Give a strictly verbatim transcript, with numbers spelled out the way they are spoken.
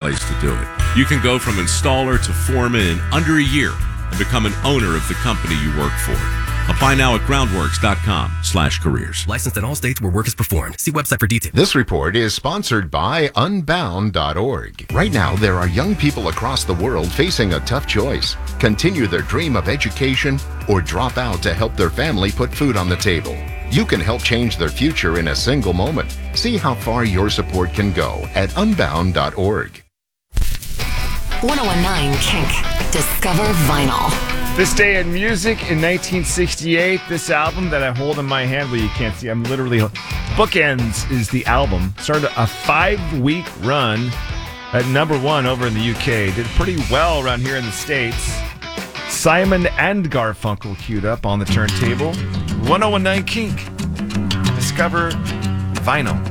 place to do it. You can go from installer to foreman in under a year and become an owner of the company you work for. Apply now at groundworks.com slash careers. Licensed in all states where work is performed. See website for details. This report is sponsored by unbound dot org. Right now, there are young people across the world facing a tough choice. Continue their dream of education or drop out to help their family put food on the table. You can help change their future in a single moment. See how far your support can go at unbound dot org. one oh one point nine Kink. Discover Vinyl. This Day in Music in nineteen sixty-eight. This album that I hold in my hand, well, you can't see, I'm literally, Bookends is the album. Started a five-week run at number one over in the U K. Did pretty well around here in the States. Simon and Garfunkel queued up on the turntable. one oh one point nine Kink. Discover Vinyl.